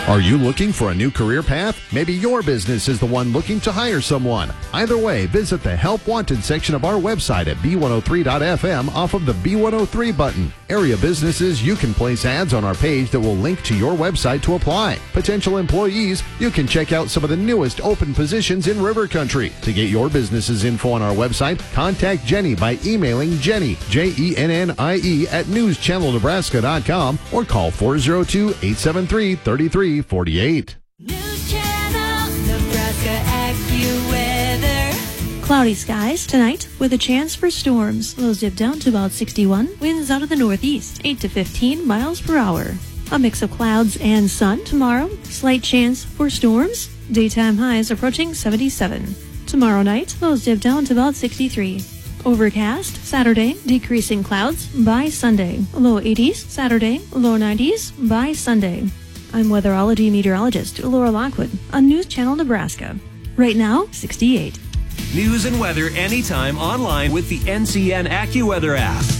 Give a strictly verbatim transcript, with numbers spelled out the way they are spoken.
Are you looking for a new career path? Maybe your business is the one looking to hire someone. Either way, visit the Help Wanted section of our website at B one oh three dot F M off of the B one oh three button. Area businesses, you can place ads on our page that will link to your website to apply. Potential employees, you can check out some of the newest open positions in River Country. To get your business's info on our website, contact Jenny by emailing Jenny, J E N N I E, at news channel nebraska dot com or call four oh two, eight seven three, three three four eight. News Channel Nebraska AccuWeather. Cloudy skies tonight with a chance for storms. Lows dip down to about sixty-one. Winds out of the northeast, eight to fifteen miles per hour. A mix of clouds and sun tomorrow. Slight chance for storms. Daytime highs approaching seventy-seven. Tomorrow night, lows dip down to about sixty-three. Overcast Saturday, decreasing clouds by Sunday. Low eighties Saturday, low nineties by Sunday. I'm weatherology meteorologist Laura Lockwood on News Channel Nebraska. Right now, sixty-eight. News and weather anytime online with the N C N AccuWeather app.